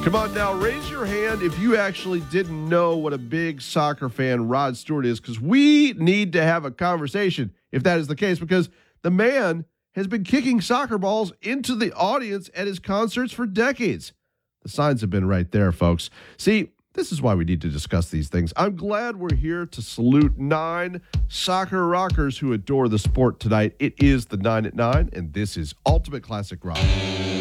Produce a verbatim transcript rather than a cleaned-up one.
Come on now, raise your hand if you actually didn't know what a big soccer fan Rod Stewart is, because we need to have a conversation if that is the case, because the man has been kicking soccer balls into the audience at his concerts for decades. The signs have been right there, folks. See, this is why we need to discuss these things. I'm glad we're here to salute nine soccer rockers who adore the sport tonight. It is the nine at nine, and this is Ultimate Classic Rock.